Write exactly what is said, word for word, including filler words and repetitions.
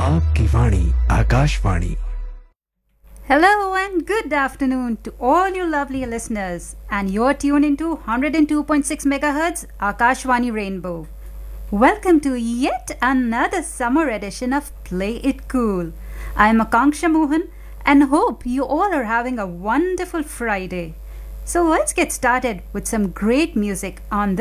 आपकी वाणी Akashvani. Hello and good afternoon to all you lovely listeners, and you're tuned into one hundred two point six megahertz Akashvani Rainbow. Welcome to yet another summer edition of Play It Cool. I'm Akanksha Mohan and hope you all are having a wonderful Friday. So let's get started with some great music on this